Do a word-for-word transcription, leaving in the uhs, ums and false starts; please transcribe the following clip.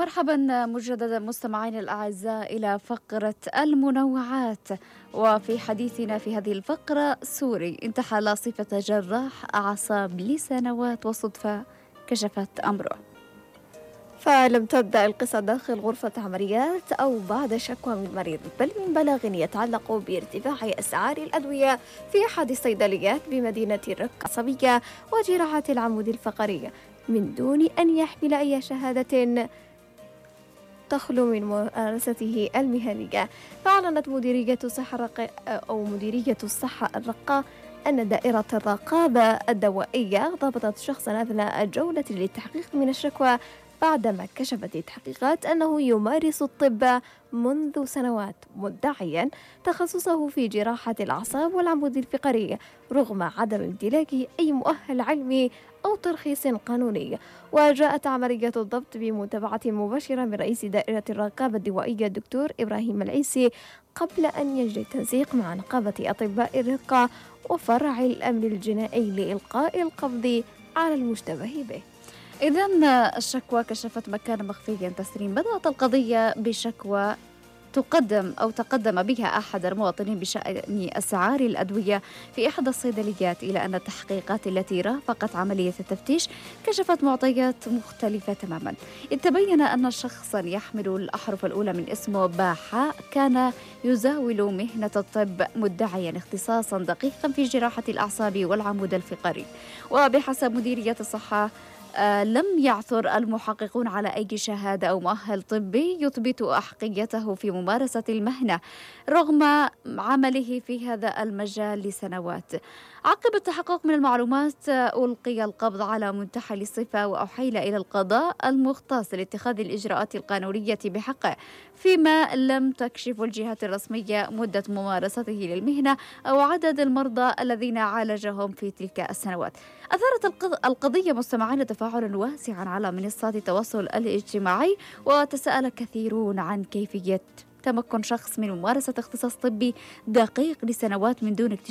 مرحبا مجددا مستمعين الأعزاء إلى فقرة المنوعات. وفي حديثنا في هذه الفقرة، سوري انتحل صفة جراح أعصاب لسنوات وصدفة كشفت أمره. فلم تبدأ القصة داخل غرفة عمليات أو بعد شكوى من مريض، بل من بلاغ يتعلق بارتفاع أسعار الأدوية في أحد الصيدليات بمدينة الرقة العصبية وجراحة العمود الفقري، من دون أن يحمل أي شهادة تخلو من ممارسته المهنية. فأعلنت مديرية الصحة الرق... أو مديرية الصحة الرقة أن دائرة الرقابة الدوائية ضبطت شخصا أثناء الجولة للتحقيق من الشكوى، بعدما كشفت التحقيقات أنه يمارس الطب منذ سنوات، مدعيا تخصصه في جراحة الأعصاب والعمود الفقري رغم عدم امتلاكه أي مؤهل علمي أو ترخيص قانوني. وجاءت عملية الضبط بمتابعة مباشرة من رئيس دائرة الرقابة الدوائية الدكتور إبراهيم العيسي، قبل أن يجري التنسيق مع نقابة أطباء الرقة وفرع الأمن الجنائي لإلقاء القبض على المشتبه به. إذن الشكوى كشفت مكانا مخفيا تسريم. بدأت القضية بشكوى تقدم أو تقدم بها أحد المواطنين بشأن أسعار الأدوية في إحدى الصيدليات، إلى أن التحقيقات التي رافقت عملية التفتيش كشفت معطيات مختلفة تماما. إذ تبين أن شخصا يحمل الأحرف الأولى من اسمه باحاء كان يزاول مهنة الطب، مدعيا اختصاصا دقيقا في جراحة الأعصاب والعمود الفقري. وبحسب مديرية الصحة آه لم يعثر المحققون على أي شهادة أو مؤهل طبي يثبت أحقيته في ممارسة المهنة رغم عمله في هذا المجال لسنوات. عقب التحقق من المعلومات ألقي القبض على منتحل الصفة وأحيل إلى القضاء المختص لاتخاذ الإجراءات القانونية بحقه، فيما لم تكشف الجهات الرسمية مدة ممارسته للمهنة أو عدد المرضى الذين عالجهم في تلك السنوات. أثارت القضية مستمعين تفاعلا واسعا على منصات التواصل الاجتماعي، وتساءل كثيرون عن كيفية تمكن شخص من ممارسة اختصاص طبي دقيق لسنوات من دون اكتشاف